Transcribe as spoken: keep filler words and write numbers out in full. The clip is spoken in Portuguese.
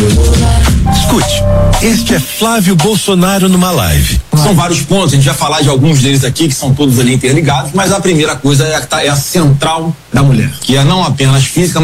Escute, este é Flávio Bolsonaro numa live. São vários pontos, a gente vai falar de alguns deles aqui, que são todos ali interligados, mas a primeira coisa é a, é a central da mulher, que é não apenas física,